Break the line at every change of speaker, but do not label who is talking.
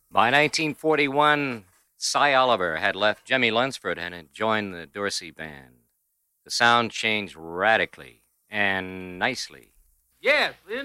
By 1941, Cy Oliver had left Jimmy Lunsford and had joined the Dorsey Band. The sound changed radically and nicely.
Yes,